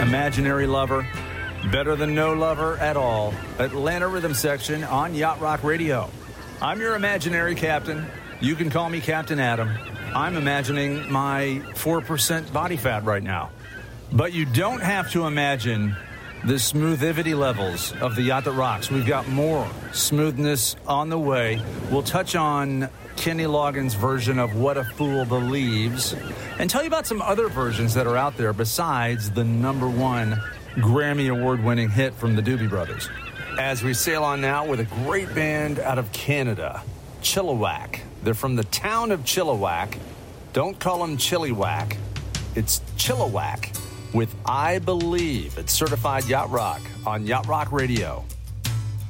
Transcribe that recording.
Imaginary lover, better than no lover at all. Atlanta Rhythm Section on Yacht Rock Radio. I'm your imaginary captain. You can call me Captain Adam. I'm imagining my 4% body fat right now. But you don't have to imagine the smoothivity levels of the yacht that rocks. We've got more smoothness on the way. We'll touch on Kenny Loggins' version of What a Fool Believes and tell you about some other versions that are out there besides the #1 Grammy Award-winning hit from the Doobie Brothers. As we sail on now with a great band out of Canada, Chilliwack. They're from the town of Chilliwack. Don't call them Chilliwack. It's Chilliwack with I Believe. It's certified yacht rock on Yacht Rock Radio.